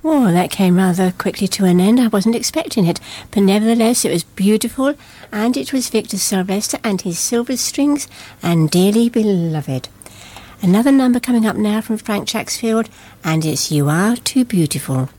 Oh, that came rather quickly to an end. I wasn't expecting it. But nevertheless, it was beautiful, and it was Victor Silvester and his Silver Strings and Dearly Beloved. Another number coming up now from Frank Chacksfield, and it's You Are Too Beautiful.